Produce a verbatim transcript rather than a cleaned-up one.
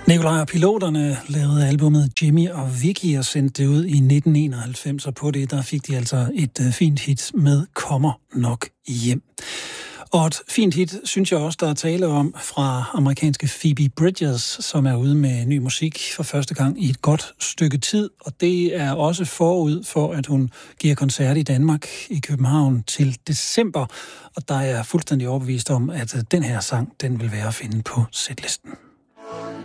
Nikolaj og Piloterne lavede albumet Jimmy og Vicky og sendte det ud i nitten enoghalvfems, og på det der fik de altså et uh, fint hit med Kommer nok hjem. Og et fint hit, synes jeg også, der er tale om fra amerikanske Phoebe Bridgers, som er ude med ny musik for første gang i et godt stykke tid. Og det er også forud for, at hun giver koncert i Danmark i København til december. Og der er jeg fuldstændig overbevist om, at den her sang, den vil være at finde på setlisten.